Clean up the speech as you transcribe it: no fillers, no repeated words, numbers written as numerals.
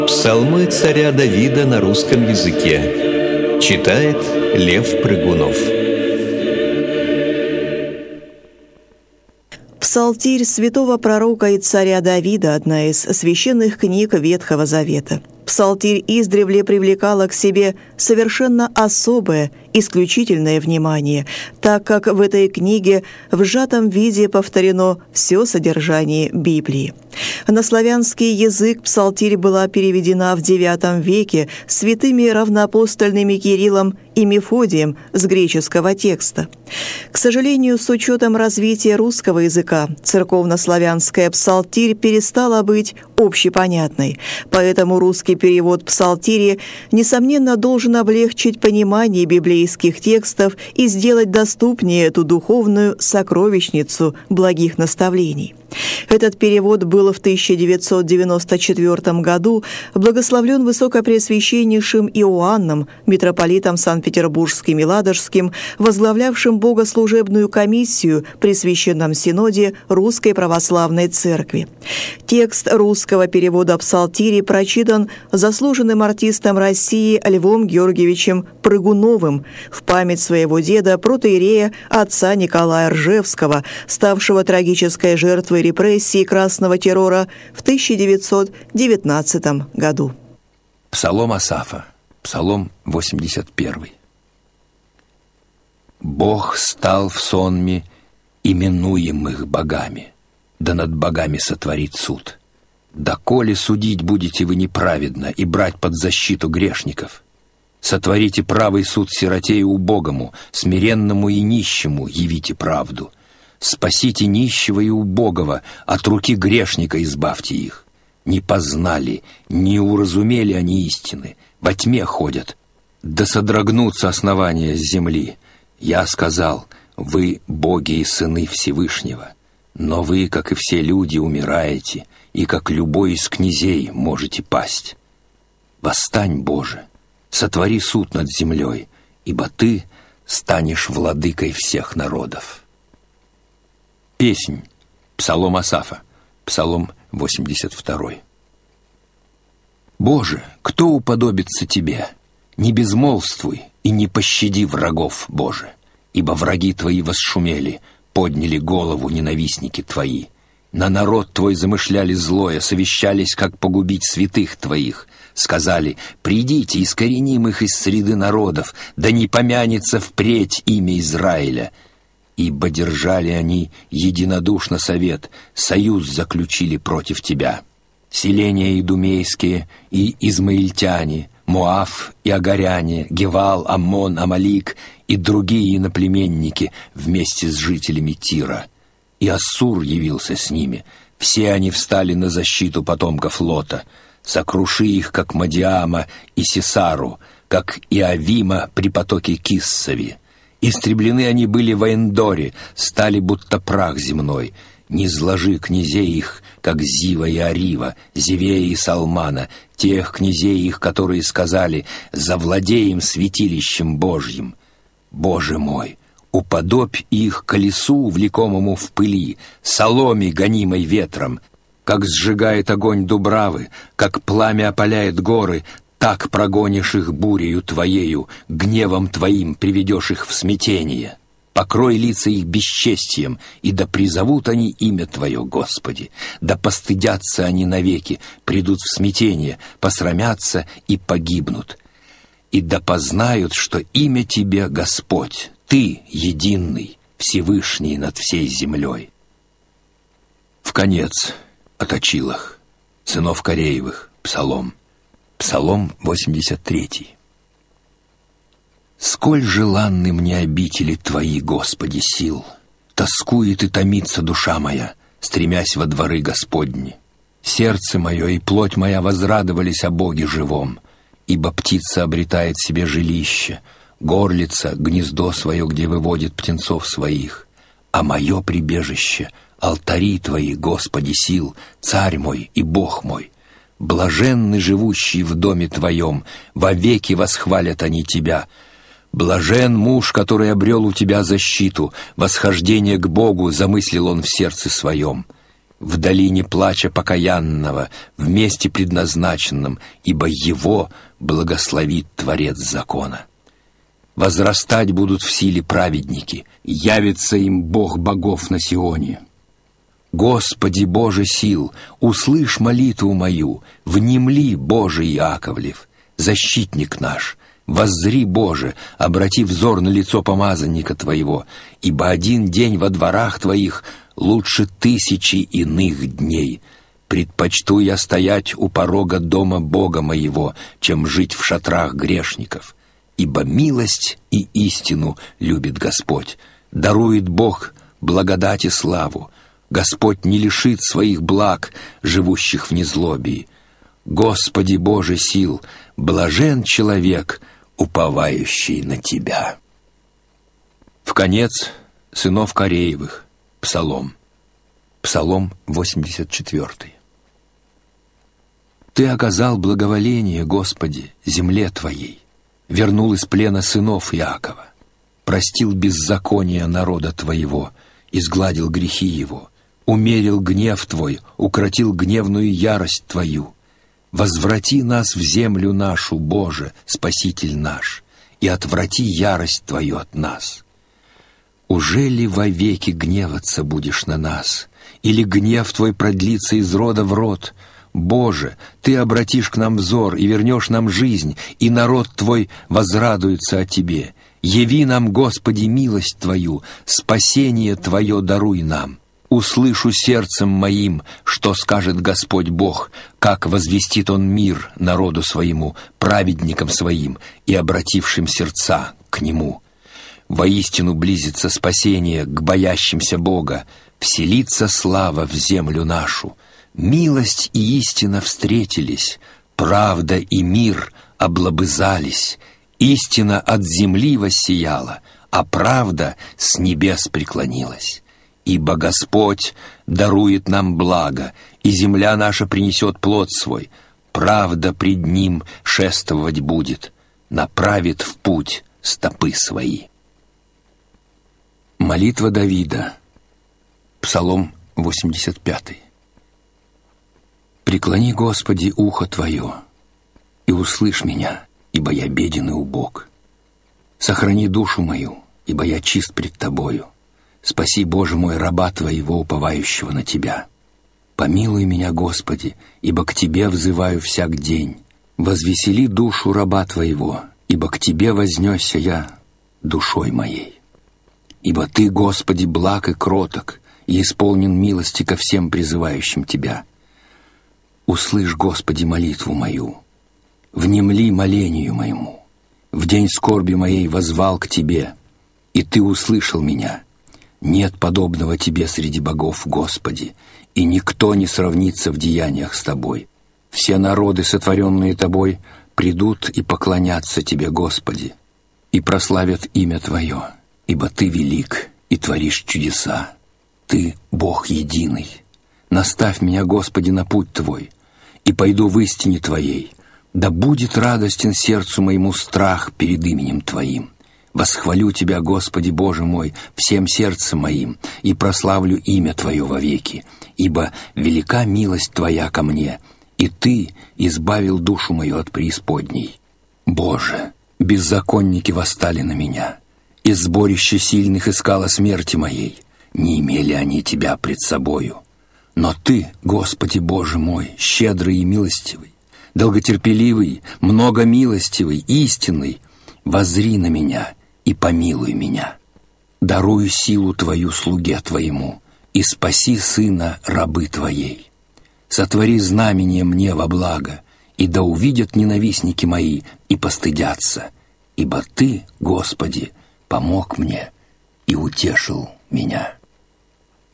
Псалмы царя Давида на русском языке. Читает Лев Прыгунов. Псалтирь святого пророка и царя Давида – одна из священных книг Ветхого Завета. Псалтирь издревле привлекала к себе совершенно особое, исключительное внимание, так как в этой книге в сжатом виде повторено все содержание Библии. На славянский язык псалтирь была переведена в IX веке святыми равноапостольными Кириллом и Мефодием с греческого текста. К сожалению, с учетом развития русского языка, церковно-славянская псалтирь перестала быть общепонятной, поэтому русский перевод псалтири, несомненно, должен облегчить понимание библейских текстов и сделать доступнее эту духовную сокровищницу благих наставлений. Этот перевод был в 1994 году благословлен высокопреосвященнейшим Иоанном, митрополитом Санкт-Петербургским и Ладожским, возглавлявшим богослужебную комиссию при Священном Синоде Русской Православной Церкви. Текст русского перевода псалтири прочитан заслуженным артистом России Львом Георгиевичем Прыгуновым в память своего деда протоиерея отца Николая Ржевского, ставшего трагической жертвой репрессий красного террора в 1919 году. Псалом Асафа, Псалом 81. «Бог стал в сонме именуемых богами, да над богами сотворит суд. Доколе судить будете вы неправедно и брать под защиту грешников? Сотворите правый суд сироте и убогому, смиренному и нищему явите правду. Спасите нищего и убогого, от руки грешника избавьте их. Не познали, не уразумели они истины, во тьме ходят, да содрогнутся основания земли. Я сказал, вы боги и сыны Всевышнего, но вы, как и все люди, умираете, и как любой из князей можете пасть. Восстань, Боже, сотвори суд над землей, ибо Ты станешь владыкой всех народов». Песнь. Псалом Асафа. Псалом 82. «Боже, кто уподобится Тебе? Не безмолвствуй и не пощади врагов, Боже, ибо враги Твои восшумели, подняли голову ненавистники Твои. На народ Твой замышляли злое, совещались, как погубить святых Твоих. Сказали, придите, искореним их из среды народов, да не помянется впредь имя Израиля. Ибо держали они единодушно совет, союз заключили против Тебя. Селения идумейские и измаильтяне, Моав и агаряне, Гевал, Аммон, Амалик и другие иноплеменники вместе с жителями Тира. И Ассур явился с ними. Все они встали на защиту потомков Лота. Сокруши их, как Мадиама и Сисару, как Иавима при потоке Киссови. Истреблены они были в Эндоре, стали будто прах земной. Не зложи князей их, как Зива и Арива, Зевея и Салмана, тех князей их, которые сказали, завладеем святилищем Божьим. Боже мой, уподобь их колесу, влекомому в пыли, соломе, гонимой ветром, как сжигает огонь дубравы, как пламя опаляет горы, так прогонишь их бурею Твоею, гневом Твоим приведешь их в смятение. Покрой лица их бесчестием, и да призовут они имя Твое, Господи, да постыдятся они навеки, придут в смятение, посрамятся и погибнут. И да познают, что имя Тебе, Господь, Ты единый, Всевышний над всей землей». Вконец от Очилах, сынов Кореевых, Псалом. Псалом 83. «Сколь желанны мне обители Твои, Господи, сил! Тоскует и томится душа моя, стремясь во дворы Господни. Сердце мое и плоть моя возрадовались о Боге живом, ибо птица обретает себе жилище, горлица — гнездо свое, где выводит птенцов своих. А мое прибежище — алтари Твои, Господи сил, Царь мой и Бог мой. Блаженны живущие в доме Твоем, вовеки восхвалят они Тебя. Блажен муж, который обрел у Тебя защиту, восхождение к Богу замыслил он в сердце своем. в долине плача покаянного, в месте предназначенном, ибо его благословит Творец закона. Возрастать будут в силе праведники, явится им Бог богов на Сионе. Господи, Боже сил, услышь молитву мою, внемли, Боже Иаковлев, защитник наш. Воззри, Боже, обрати взор на лицо помазанника Твоего, ибо один день во дворах Твоих лучше 1000 иных дней. Предпочту я стоять у порога дома Бога моего, чем жить в шатрах грешников. Ибо милость и истину любит Господь, дарует Бог благодать и славу. Господь не лишит своих благ, живущих в незлобии. Господи, Боже сил, блажен человек, уповающий на Тебя. Вконец сынов Кореевых. Псалом. Псалом 84. Ты оказал благоволение, Господи, земле Твоей, вернул из плена сынов Иакова, простил беззаконие народа Твоего, изгладил грехи его, умерил гнев Твой, укротил гневную ярость Твою. Возврати нас в землю нашу, Боже, Спаситель наш, и отврати ярость Твою от нас. Уже ли вовеки гневаться будешь на нас, или гнев Твой продлится из рода в род? Боже, Ты обратишь к нам взор и вернешь нам жизнь, и народ Твой возрадуется о Тебе. Яви нам, Господи, милость Твою, спасение Твое даруй нам. Услышу сердцем моим, что скажет Господь Бог, как возвестит Он мир народу своему, праведникам своим и обратившим сердца к Нему. Воистину близится спасение к боящимся Бога, вселится слава в землю нашу. Милость и истина встретились, правда и мир облобызались, истина от земли воссияла, а правда с небес преклонилась. Ибо Господь дарует нам благо, и земля наша принесет плод свой. Правда пред Ним шествовать будет, направит в путь стопы свои. Молитва Давида. Псалом 85. «Преклони, Господи, ухо Твое, и услышь меня, ибо я беден и убог. Сохрани душу мою, ибо я чист пред Тобою. Спаси, Боже мой, раба Твоего, уповающего на Тебя. Помилуй меня, Господи, ибо к Тебе взываю всяк день. Возвесели душу раба Твоего, ибо к Тебе вознесся я душой моей. Ибо Ты, Господи, благ и кроток, и исполнен милости ко всем призывающим Тебя. Услышь, Господи, молитву мою, внемли молению моему. В день скорби моей воззвал к Тебе, и Ты услышал меня. Нет подобного Тебе среди богов, Господи, и никто не сравнится в деяниях с Тобой. Все народы, сотворенные Тобой, придут и поклонятся Тебе, Господи, и прославят имя Твое, ибо Ты велик и творишь чудеса. Ты Бог единый. Наставь меня, Господи, на путь Твой, и пойду в истине Твоей. Да будет радостен сердцу моему страх перед именем Твоим. Восхвалю Тебя, Господи Боже мой, всем сердцем моим, и прославлю имя Твое вовеки, ибо велика милость Твоя ко мне, и Ты избавил душу мою от преисподней. Боже, беззаконники восстали на меня, и сборище сильных искало смерти моей, не имели они Тебя пред собою. Но Ты, Господи Боже мой, щедрый и милостивый, долготерпеливый, многомилостивый, истинный, воззри на меня и помилуй меня. Даруй силу Твою слуге Твоему и спаси сына рабы Твоей. Сотвори знамение мне во благо, и да увидят ненавистники мои и постыдятся, ибо Ты, Господи, помог мне и утешил меня».